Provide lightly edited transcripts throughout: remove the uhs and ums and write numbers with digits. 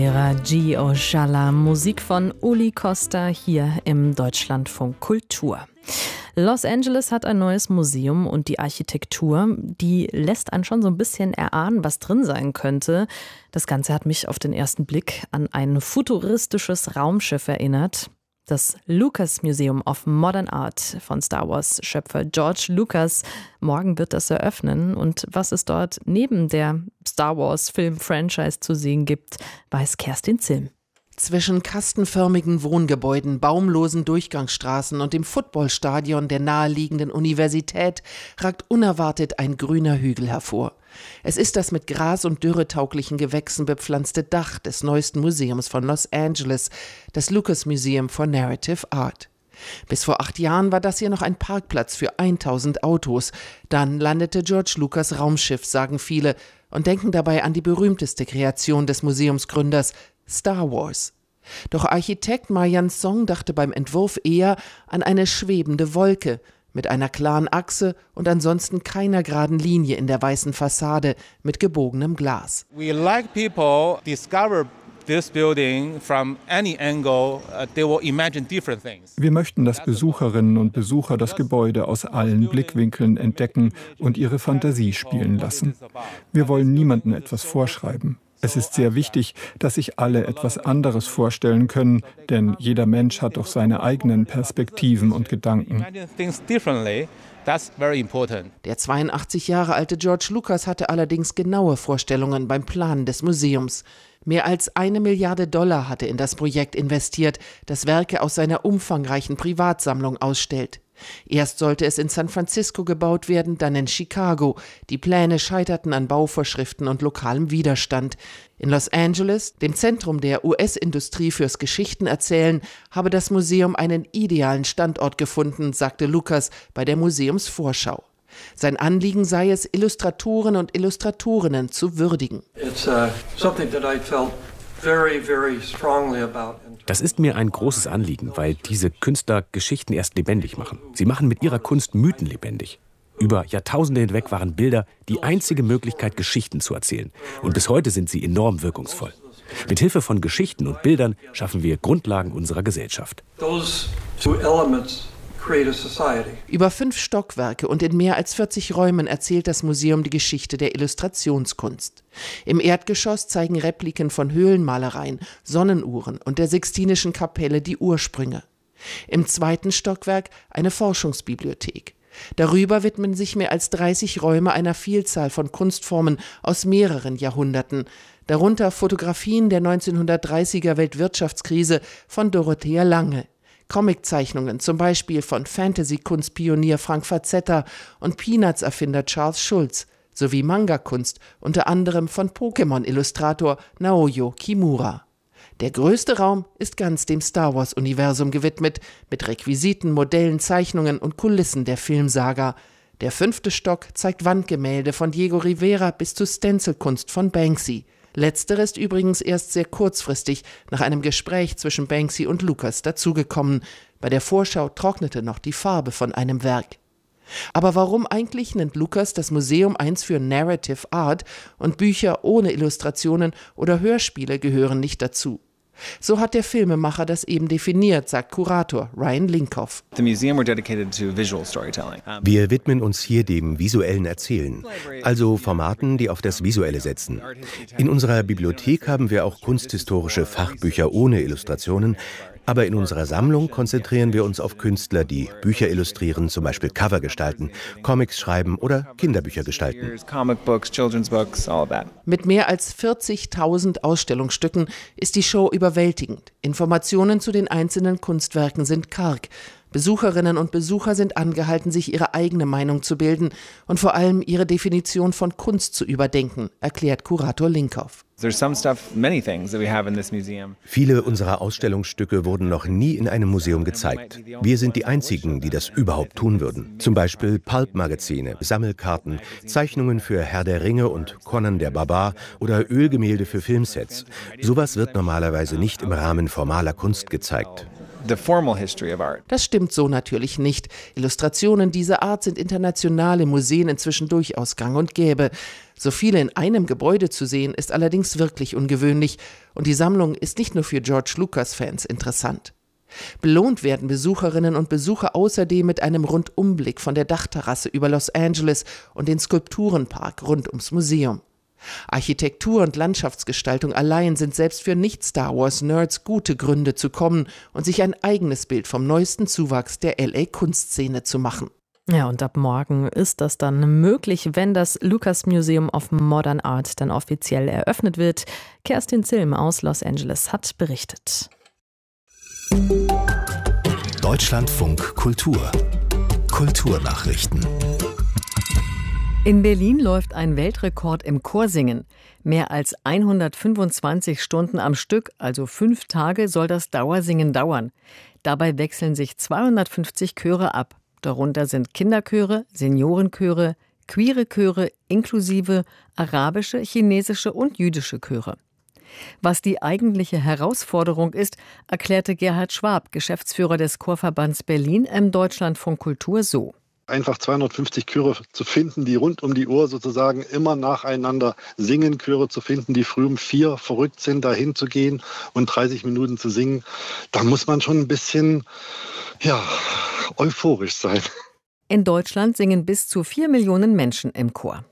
Raji Ojala, Musik von Uli Costa hier im Deutschlandfunk Kultur. Los Angeles hat ein neues Museum und die Architektur, die lässt einen schon so ein bisschen erahnen, was drin sein könnte. Das Ganze hat mich auf den ersten Blick an ein futuristisches Raumschiff erinnert. Das Lucas Museum of Modern Art von Star Wars-Schöpfer George Lucas. Morgen wird das eröffnen. Und was es dort neben der Star Wars-Film-Franchise zu sehen gibt, weiß Kerstin Zilm. Zwischen kastenförmigen Wohngebäuden, baumlosen Durchgangsstraßen und dem Footballstadion der naheliegenden Universität ragt unerwartet ein grüner Hügel hervor. Es ist das mit Gras und dürretauglichen Gewächsen bepflanzte Dach des neuesten Museums von Los Angeles, das Lucas Museum for Narrative Art. Bis vor 8 Jahren war das hier noch ein Parkplatz für 1000 Autos. Dann landete George Lucas Raumschiff, sagen viele, und denken dabei an die berühmteste Kreation des Museumsgründers, Star Wars. Doch Architekt Marjan Song dachte beim Entwurf eher an eine schwebende Wolke mit einer klaren Achse und ansonsten keiner geraden Linie in der weißen Fassade mit gebogenem Glas. We like people discover this building from any angle, they will imagine different things. Wir möchten, dass Besucherinnen und Besucher das Gebäude aus allen Blickwinkeln entdecken und ihre Fantasie spielen lassen. Wir wollen niemandem etwas vorschreiben. Es ist sehr wichtig, dass sich alle etwas anderes vorstellen können, denn jeder Mensch hat doch seine eigenen Perspektiven und Gedanken. Der 82 Jahre alte George Lucas hatte allerdings genaue Vorstellungen beim Planen des Museums. Mehr als $1 Milliarde hatte in das Projekt investiert, das Werke aus seiner umfangreichen Privatsammlung ausstellt. Erst sollte es in San Francisco gebaut werden, dann in Chicago. Die Pläne scheiterten an Bauvorschriften und lokalem Widerstand. In Los Angeles, dem Zentrum der US-Industrie fürs Geschichtenerzählen, habe das Museum einen idealen Standort gefunden, sagte Lucas bei der Museumsvorschau. Sein Anliegen sei es, Illustratoren und Illustratorinnen zu würdigen. Das ist mir ein großes Anliegen, weil diese Künstler Geschichten erst lebendig machen. Sie machen mit ihrer Kunst Mythen lebendig. Über Jahrtausende hinweg waren Bilder die einzige Möglichkeit, Geschichten zu erzählen. Und bis heute sind sie enorm wirkungsvoll. Mit Hilfe von Geschichten und Bildern schaffen wir Grundlagen unserer Gesellschaft. Über 5 Stockwerke und in mehr als 40 Räumen erzählt das Museum die Geschichte der Illustrationskunst. Im Erdgeschoss zeigen Repliken von Höhlenmalereien, Sonnenuhren und der Sixtinischen Kapelle die Ursprünge. Im 2. Stockwerk eine Forschungsbibliothek. Darüber widmen sich mehr als 30 Räume einer Vielzahl von Kunstformen aus mehreren Jahrhunderten, darunter Fotografien der 1930er Weltwirtschaftskrise von Dorothea Lange. Comiczeichnungen, zum Beispiel von Fantasy-Kunstpionier Frank Frazetta und Peanuts-Erfinder Charles Schulz, sowie Manga-Kunst, unter anderem von Pokémon-Illustrator Naoyo Kimura. Der größte Raum ist ganz dem Star-Wars-Universum gewidmet, mit Requisiten, Modellen, Zeichnungen und Kulissen der Filmsaga. Der 5. Stock zeigt Wandgemälde von Diego Rivera bis zu Stencilkunst von Banksy. Letzteres übrigens erst sehr kurzfristig nach einem Gespräch zwischen Banksy und Lucas dazugekommen. Bei der Vorschau trocknete noch die Farbe von einem Werk. Aber warum eigentlich nennt Lucas das Museum eins für Narrative Art und Bücher ohne Illustrationen oder Hörspiele gehören nicht dazu? So hat der Filmemacher das eben definiert, sagt Kurator Ryan Linkoff. Wir widmen uns hier dem visuellen Erzählen, also Formaten, die auf das Visuelle setzen. In unserer Bibliothek haben wir auch kunsthistorische Fachbücher ohne Illustrationen, aber in unserer Sammlung konzentrieren wir uns auf Künstler, die Bücher illustrieren, zum Beispiel Cover gestalten, Comics schreiben oder Kinderbücher gestalten. Mit mehr als 40.000 Ausstellungsstücken ist die Show überwältigend. Informationen zu den einzelnen Kunstwerken sind karg. Besucherinnen und Besucher sind angehalten, sich ihre eigene Meinung zu bilden und vor allem ihre Definition von Kunst zu überdenken, erklärt Kurator Linkoff. Viele unserer Ausstellungsstücke wurden noch nie in einem Museum gezeigt. Wir sind die Einzigen, die das überhaupt tun würden. Zum Beispiel Pulp-Magazine, Sammelkarten, Zeichnungen für Herr der Ringe und Conan der Barbar oder Ölgemälde für Filmsets. Sowas wird normalerweise nicht im Rahmen formaler Kunst gezeigt. Das stimmt so natürlich nicht. Illustrationen dieser Art sind internationale Museen inzwischen durchaus gang und gäbe. So viele in einem Gebäude zu sehen, ist allerdings wirklich ungewöhnlich. Und die Sammlung ist nicht nur für George Lucas-Fans interessant. Belohnt werden Besucherinnen und Besucher außerdem mit einem Rundumblick von der Dachterrasse über Los Angeles und den Skulpturenpark rund ums Museum. Architektur und Landschaftsgestaltung allein sind selbst für Nicht-Star-Wars-Nerds gute Gründe zu kommen und sich ein eigenes Bild vom neuesten Zuwachs der LA-Kunstszene zu machen. Ja, und ab morgen ist das dann möglich, wenn das Lucas Museum of Modern Art dann offiziell eröffnet wird. Kerstin Zilm aus Los Angeles hat berichtet. Deutschlandfunk Kultur. Kulturnachrichten. In Berlin läuft ein Weltrekord im Chorsingen. Mehr als 125 Stunden am Stück, also 5 Tage, soll das Dauersingen dauern. Dabei wechseln sich 250 Chöre ab. Darunter sind Kinderchöre, Seniorenchöre, queere Chöre inklusive arabische, chinesische und jüdische Chöre. Was die eigentliche Herausforderung ist, erklärte Gerhard Schwab, Geschäftsführer des Chorverbands Berlin, im Deutschlandfunk Kultur so. Einfach 250 Chöre zu finden, die rund um die Uhr sozusagen immer nacheinander singen, Chöre zu finden, die früh um 4 verrückt sind, dahin zu gehen und 30 Minuten zu singen. Da muss man schon ein bisschen, euphorisch sein. In Deutschland singen bis zu 4 Millionen Menschen im Chor.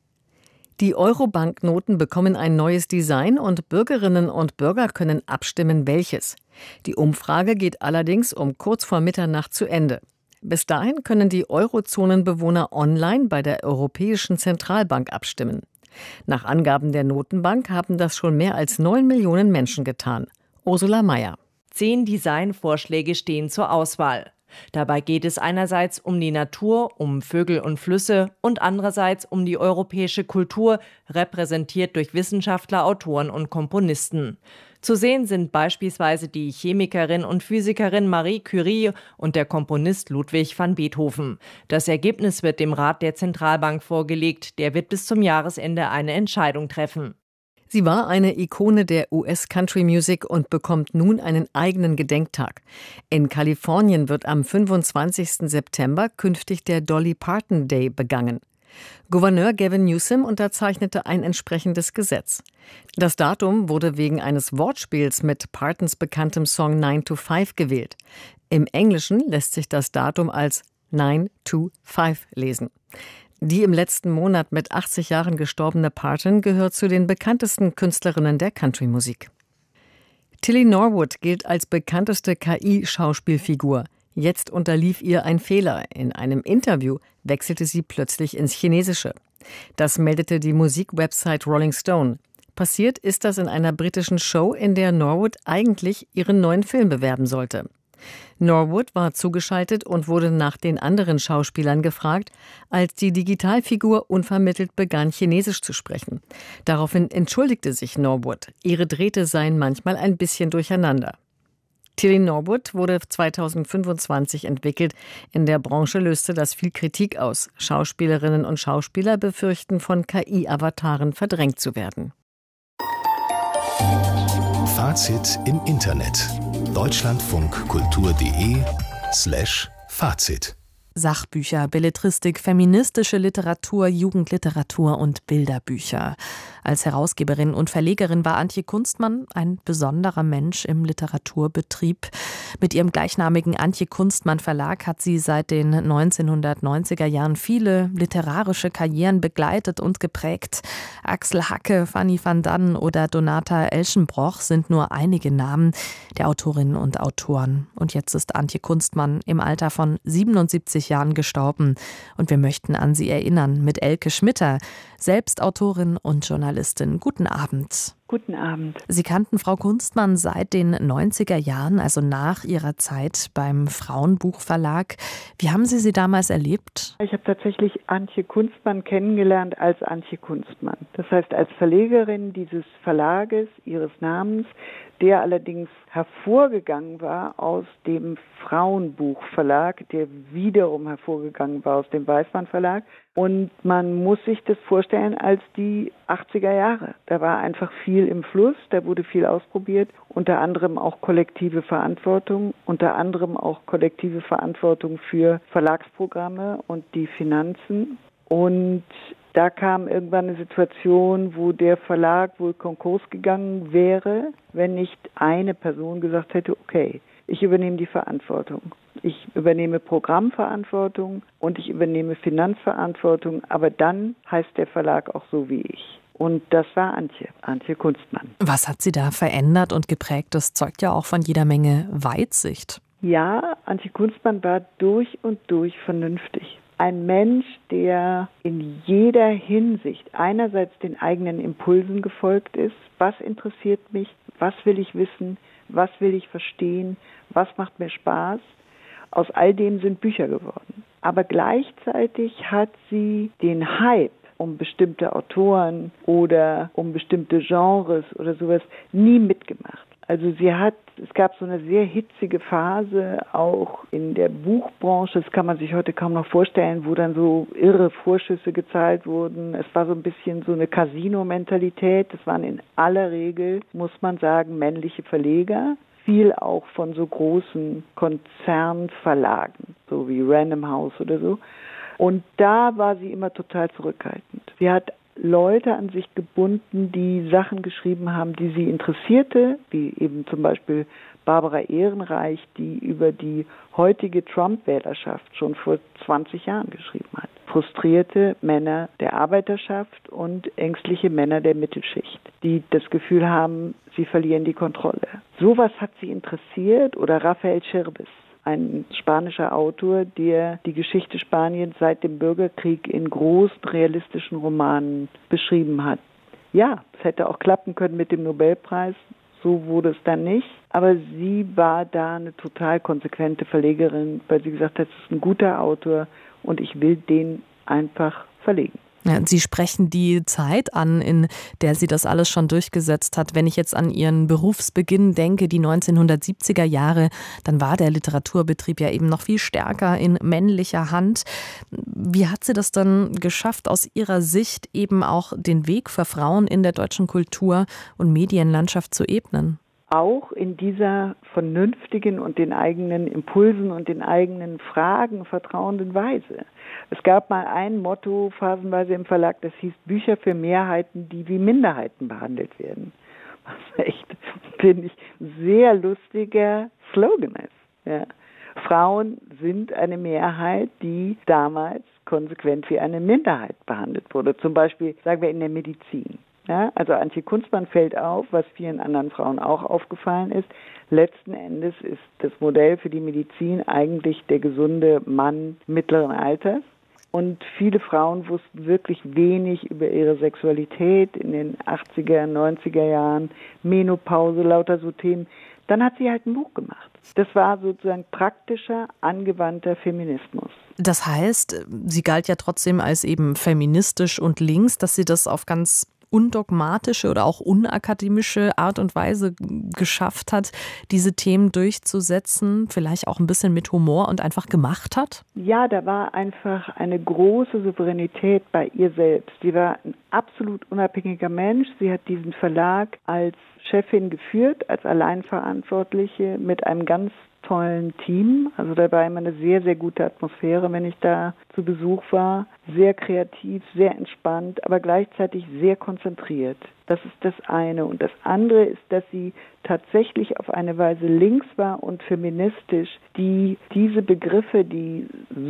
Die Euro-Banknoten bekommen ein neues Design und Bürgerinnen und Bürger können abstimmen, welches. Die Umfrage geht allerdings um kurz vor Mitternacht zu Ende. Bis dahin können die Eurozonenbewohner online bei der Europäischen Zentralbank abstimmen. Nach Angaben der Notenbank haben das schon mehr als 9 Millionen Menschen getan. Ursula Mayer. 10 Designvorschläge stehen zur Auswahl. Dabei geht es einerseits um die Natur, um Vögel und Flüsse und andererseits um die europäische Kultur, repräsentiert durch Wissenschaftler, Autoren und Komponisten. Zu sehen sind beispielsweise die Chemikerin und Physikerin Marie Curie und der Komponist Ludwig van Beethoven. Das Ergebnis wird dem Rat der Zentralbank vorgelegt. Der wird bis zum Jahresende eine Entscheidung treffen. Sie war eine Ikone der US-Country-Music und bekommt nun einen eigenen Gedenktag. In Kalifornien wird am 25. September künftig der Dolly Parton Day begangen. Gouverneur Gavin Newsom unterzeichnete ein entsprechendes Gesetz. Das Datum wurde wegen eines Wortspiels mit Partons bekanntem Song 9 to 5 gewählt. Im Englischen lässt sich das Datum als 9 to 5 lesen. Die im letzten Monat mit 80 Jahren gestorbene Parton gehört zu den bekanntesten Künstlerinnen der Country-Musik. Tilly Norwood gilt als bekannteste KI-Schauspielfigur. Jetzt unterlief ihr ein Fehler. In einem Interview wechselte sie plötzlich ins Chinesische. Das meldete die Musikwebsite Rolling Stone. Passiert ist das in einer britischen Show, in der Norwood eigentlich ihren neuen Film bewerben sollte. Norwood war zugeschaltet und wurde nach den anderen Schauspielern gefragt, als die Digitalfigur unvermittelt begann, Chinesisch zu sprechen. Daraufhin entschuldigte sich Norwood. Ihre Drähte seien manchmal ein bisschen durcheinander. Tilly Norwood wurde 2025 entwickelt. In der Branche löste das viel Kritik aus. Schauspielerinnen und Schauspieler befürchten, von KI-Avataren verdrängt zu werden. Fazit im Internet. deutschlandfunkkultur.de/Fazit. Sachbücher, Belletristik, feministische Literatur, Jugendliteratur und Bilderbücher. Als Herausgeberin und Verlegerin war Antje Kunstmann ein besonderer Mensch im Literaturbetrieb. Mit ihrem gleichnamigen Antje Kunstmann Verlag hat sie seit den 1990er Jahren viele literarische Karrieren begleitet und geprägt. Axel Hacke, Fanny van Dannen oder Donata Elschenbroch sind nur einige Namen der Autorinnen und Autoren. Und jetzt ist Antje Kunstmann im Alter von 77 Jahren gestorben. Und wir möchten an sie erinnern mit Elke Schmitter, selbst Autorin und Journalistin. Guten Abend. Guten Abend. Sie kannten Frau Kunstmann seit den 90er Jahren, also nach ihrer Zeit beim Frauenbuchverlag. Wie haben Sie damals erlebt? Ich habe tatsächlich Antje Kunstmann kennengelernt als Antje Kunstmann. Das heißt, als Verlegerin dieses Verlages, ihres Namens, der allerdings hervorgegangen war aus dem Frauenbuchverlag, der wiederum hervorgegangen war aus dem Weißmann Verlag. Und man muss sich das vorstellen als die 80er Jahre. Da war einfach viel viel im Fluss, da wurde viel ausprobiert, unter anderem auch kollektive Verantwortung, unter anderem auch kollektive Verantwortung für Verlagsprogramme und die Finanzen. Und da kam irgendwann eine Situation, wo der Verlag wohl Konkurs gegangen wäre, wenn nicht eine Person gesagt hätte, okay, ich übernehme die Verantwortung. Ich übernehme Programmverantwortung und ich übernehme Finanzverantwortung, aber dann heißt der Verlag auch so wie ich. Und das war Antje Kunstmann. Was hat sie da verändert und geprägt? Das zeugt ja auch von jeder Menge Weitsicht. Ja, Antje Kunstmann war durch und durch vernünftig. Ein Mensch, der in jeder Hinsicht einerseits den eigenen Impulsen gefolgt ist. Was interessiert mich? Was will ich wissen? Was will ich verstehen? Was macht mir Spaß? Aus all dem sind Bücher geworden. Aber gleichzeitig hat sie den Hype um bestimmte Autoren oder um bestimmte Genres oder sowas nie mitgemacht. Also es gab so eine sehr hitzige Phase auch in der Buchbranche, das kann man sich heute kaum noch vorstellen, wo dann so irre Vorschüsse gezahlt wurden. Es war so ein bisschen so eine Casino-Mentalität. Das waren in aller Regel, muss man sagen, männliche Verleger. Viel auch von so großen Konzernverlagen, so wie Random House oder so. Und da war sie immer total zurückhaltend. Sie hat Leute an sich gebunden, die Sachen geschrieben haben, die sie interessierte, wie eben zum Beispiel Barbara Ehrenreich, die über die heutige Trump-Wählerschaft schon vor 20 Jahren geschrieben hat. Frustrierte Männer der Arbeiterschaft und ängstliche Männer der Mittelschicht, die das Gefühl haben, sie verlieren die Kontrolle. Sowas hat sie interessiert. Oder Rafael Scherbes, ein spanischer Autor, der die Geschichte Spaniens seit dem Bürgerkrieg in großen realistischen Romanen beschrieben hat. Ja, es hätte auch klappen können mit dem Nobelpreis, so wurde es dann nicht. Aber sie war da eine total konsequente Verlegerin, weil sie gesagt hat, es ist ein guter Autor und ich will den einfach verlegen. Ja, Sie sprechen die Zeit an, in der sie das alles schon durchgesetzt hat. Wenn ich jetzt an Ihren Berufsbeginn denke, die 1970er Jahre, dann war der Literaturbetrieb ja eben noch viel stärker in männlicher Hand. Wie hat sie das dann geschafft, aus Ihrer Sicht eben auch den Weg für Frauen in der deutschen Kultur- und Medienlandschaft zu ebnen? Auch in dieser vernünftigen und den eigenen Impulsen und den eigenen Fragen vertrauenden Weise. Es gab mal ein Motto phasenweise im Verlag, das hieß Bücher für Mehrheiten, die wie Minderheiten behandelt werden. Was echt, finde ich, sehr lustiger Slogan ist. Ja. Frauen sind eine Mehrheit, die damals konsequent wie eine Minderheit behandelt wurde. Zum Beispiel, sagen wir, in der Medizin. Ja, also Antje Kunstmann fällt auf, was vielen anderen Frauen auch aufgefallen ist. Letzten Endes ist das Modell für die Medizin eigentlich der gesunde Mann mittleren Alters. Und viele Frauen wussten wirklich wenig über ihre Sexualität in den 80er, 90er Jahren, Menopause, lauter so Themen. Dann hat sie halt ein Buch gemacht. Das war sozusagen praktischer, angewandter Feminismus. Das heißt, sie galt ja trotzdem als eben feministisch und links, dass sie das auf ganz undogmatische oder auch unakademische Art und Weise geschafft hat, diese Themen durchzusetzen, vielleicht auch ein bisschen mit Humor und einfach gemacht hat? Ja, da war einfach eine große Souveränität bei ihr selbst. Sie war ein absolut unabhängiger Mensch. Sie hat diesen Verlag als Chefin geführt, als Alleinverantwortliche mit einem ganz tollen Team. Also da war immer eine sehr, sehr gute Atmosphäre, wenn ich da zu Besuch war. Sehr kreativ, sehr entspannt, aber gleichzeitig sehr konzentriert. Das ist das eine. Und das andere ist, dass sie tatsächlich auf eine Weise links war und feministisch, die diese Begriffe, die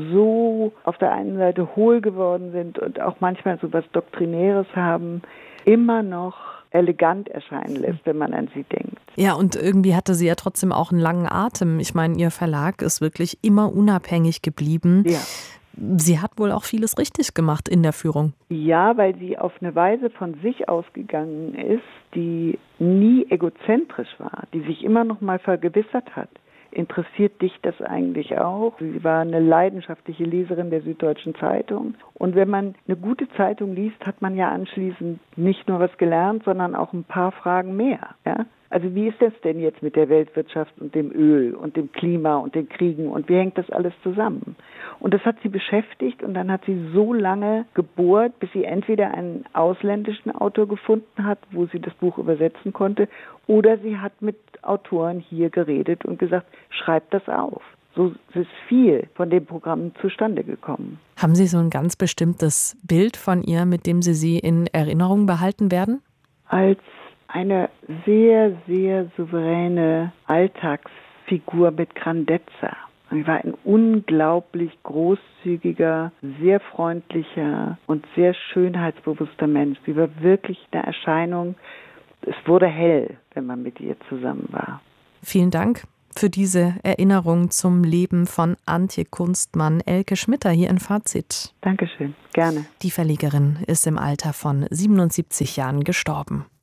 so auf der einen Seite hohl geworden sind und auch manchmal so was Doktrinäres haben, immer noch elegant erscheinen lässt, wenn man an sie denkt. Ja, und irgendwie hatte sie ja trotzdem auch einen langen Atem. Ich meine, ihr Verlag ist wirklich immer unabhängig geblieben. Ja. Sie hat wohl auch vieles richtig gemacht in der Führung. Ja, weil sie auf eine Weise von sich ausgegangen ist, die nie egozentrisch war, die sich immer noch mal vergewissert hat. Interessiert dich das eigentlich auch? Sie war eine leidenschaftliche Leserin der Süddeutschen Zeitung. Und wenn man eine gute Zeitung liest, hat man ja anschließend nicht nur was gelernt, sondern auch ein paar Fragen mehr. Ja? Also wie ist das denn jetzt mit der Weltwirtschaft und dem Öl und dem Klima und den Kriegen und wie hängt das alles zusammen? Und das hat sie beschäftigt und dann hat sie so lange gebohrt, bis sie entweder einen ausländischen Autor gefunden hat, wo sie das Buch übersetzen konnte, oder sie hat mit Autoren hier geredet und gesagt, schreibt das auf. So ist viel von dem Programm zustande gekommen. Haben Sie so ein ganz bestimmtes Bild von ihr, mit dem Sie in Erinnerung behalten werden? Als eine sehr, sehr souveräne Alltagsfigur mit Grandezza. Sie war ein unglaublich großzügiger, sehr freundlicher und sehr schönheitsbewusster Mensch. Sie war wirklich eine Erscheinung. Es wurde hell, wenn man mit ihr zusammen war. Vielen Dank für diese Erinnerung zum Leben von Antje Kunstmann. Elke Schmitter hier in Fazit. Dankeschön, gerne. Die Verlegerin ist im Alter von 77 Jahren gestorben.